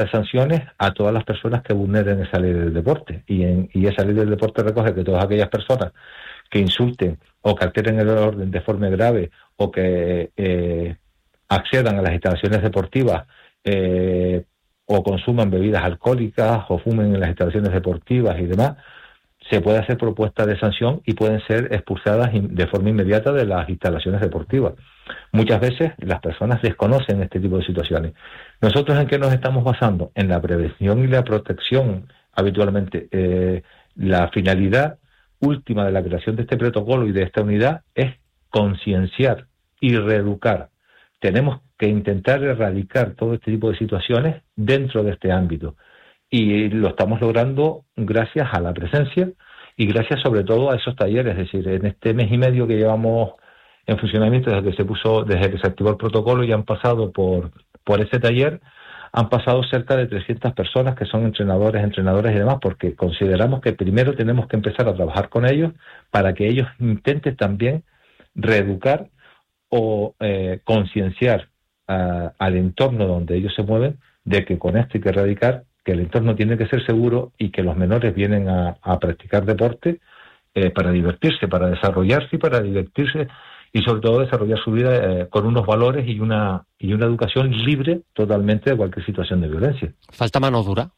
sanciones a todas las personas que vulneren esa ley del deporte. Y esa ley del deporte recoge que todas aquellas personas que insulten o que alteren el orden de forma grave o que accedan a las instalaciones deportivas o consuman bebidas alcohólicas o fumen en las instalaciones deportivas y demás, se puede hacer propuesta de sanción y pueden ser expulsadas de forma inmediata de las instalaciones deportivas. Muchas veces las personas desconocen este tipo de situaciones. ¿Nosotros en qué nos estamos basando? En la prevención y la protección habitualmente. La finalidad última de la creación de este protocolo y de esta unidad es concienciar y reeducar. Tenemos que intentar erradicar todo este tipo de situaciones dentro de este ámbito. Y lo estamos logrando gracias a la presencia y gracias sobre todo a esos talleres. Es decir, en este mes y medio que llevamos en funcionamiento desde que se activó el protocolo y han pasado por ese taller, han pasado cerca de 300 personas que son entrenadores y demás, porque consideramos que primero tenemos que empezar a trabajar con ellos para que ellos intenten también reeducar o concienciar al entorno donde ellos se mueven de que con esto hay que erradicar, que el entorno tiene que ser seguro y que los menores vienen a practicar deporte para divertirse, para desarrollarse y para divertirse y sobre todo desarrollar su vida con unos valores y una educación libre totalmente de cualquier situación de violencia. ¿Falta mano dura?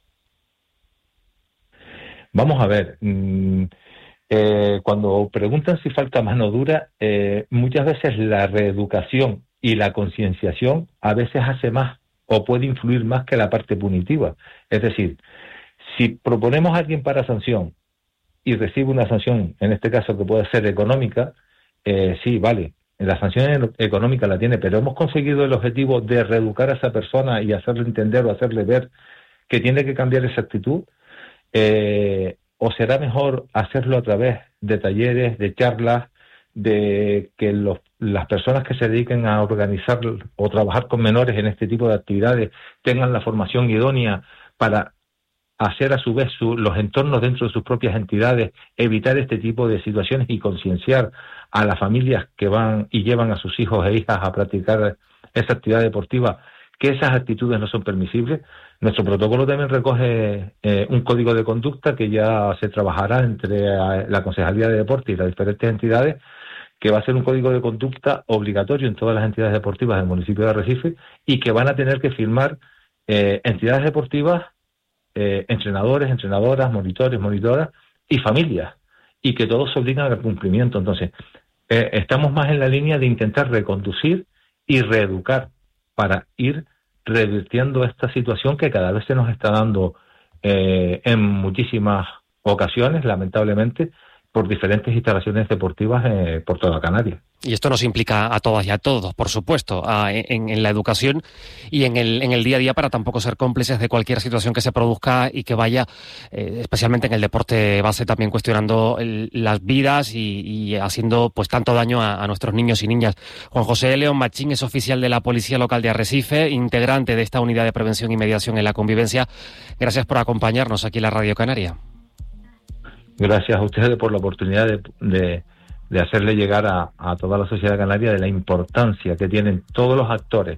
Vamos a ver, cuando preguntan si falta mano dura, muchas veces la reeducación y la concienciación a veces hace más o puede influir más que la parte punitiva. Es decir, si proponemos a alguien para sanción y recibe una sanción, en este caso que puede ser económica, sí, vale, la sanción económica la tiene, pero hemos conseguido el objetivo de reeducar a esa persona y hacerle entender o hacerle ver que tiene que cambiar esa actitud, o será mejor hacerlo a través de talleres, de charlas, de que las personas que se dediquen a organizar o trabajar con menores en este tipo de actividades tengan la formación idónea para hacer a su vez los entornos dentro de sus propias entidades, evitar este tipo de situaciones y concienciar a las familias que van y llevan a sus hijos e hijas a practicar esa actividad deportiva, que esas actitudes no son permisibles. Nuestro protocolo también recoge un código de conducta que ya se trabajará entre la Concejalía de Deporte y las diferentes entidades, que va a ser un código de conducta obligatorio en todas las entidades deportivas del municipio de Arrecife y que van a tener que firmar entidades deportivas, entrenadores, entrenadoras, monitores, monitoras y familias, y que todos se obligan al cumplimiento. Entonces, estamos más en la línea de intentar reconducir y reeducar para ir revirtiendo esta situación que cada vez se nos está dando en muchísimas ocasiones, lamentablemente, por diferentes instalaciones deportivas por toda Canarias. Y esto nos implica a todas y a todos, por supuesto, en la educación y en el día a día, para tampoco ser cómplices de cualquier situación que se produzca y que vaya, especialmente en el deporte base, también cuestionando las vidas y haciendo pues tanto daño a nuestros niños y niñas. Juan José León Machín es oficial de la Policía Local de Arrecife, integrante de esta unidad de prevención y mediación en la convivencia. Gracias por acompañarnos aquí en la Radio Canaria. Gracias a ustedes por la oportunidad de hacerle llegar a toda la sociedad canaria de la importancia que tienen todos los actores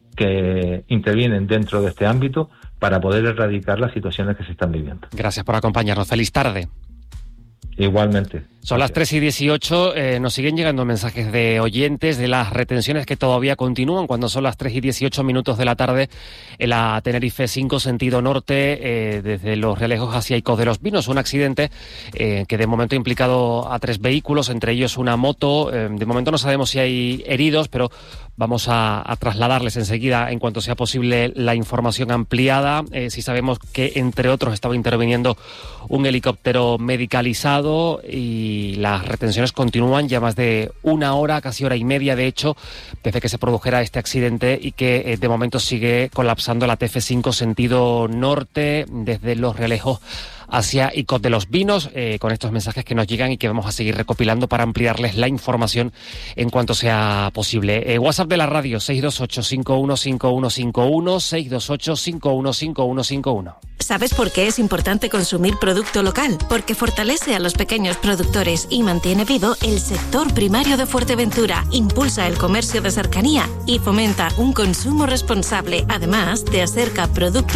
que intervienen dentro de este ámbito para poder erradicar las situaciones que se están viviendo. Gracias por acompañarnos. Feliz tarde. Igualmente. Son las 3:18, nos siguen llegando mensajes de oyentes de las retenciones que todavía continúan cuando son las 3:18 de la tarde en la Tenerife 5 sentido norte, desde Los Realejos hacia Icos de los Vinos. Un accidente que de momento ha implicado a 3 vehículos, entre ellos una moto. De momento no sabemos si hay heridos, pero vamos a trasladarles enseguida, en cuanto sea posible, la información ampliada. Sí sabemos que, entre otros, estaba interviniendo un helicóptero medicalizado y las retenciones continúan ya más de una hora, casi hora y media, de hecho, desde que se produjera este accidente, y que de momento sigue colapsando la TF5 sentido norte, desde Los Realejos hacia Icod de los Vinos, con estos mensajes que nos llegan y que vamos a seguir recopilando para ampliarles la información en cuanto sea posible. WhatsApp de la radio, 628-515151, 628-515151. ¿Sabes por qué es importante consumir producto local? Porque fortalece a los pequeños productores y mantiene vivo el sector primario de Fuerteventura, impulsa el comercio de cercanía y fomenta un consumo responsable, además te acerca productos